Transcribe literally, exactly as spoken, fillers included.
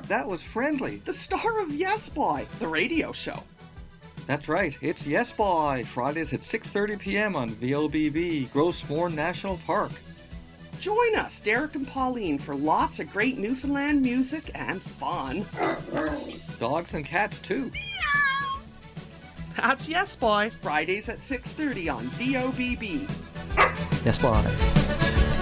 that was Friendly, the star of Yes Boy, the radio show. That's right, it's Yes Boy, Fridays at six thirty p.m. on V O B B, Grossmore National Park. Join us, Derek and Pauline, for lots of great Newfoundland music and fun. Dogs and cats, too. That's Yes Boy, Fridays at six thirty on V O B B. Yes Boy.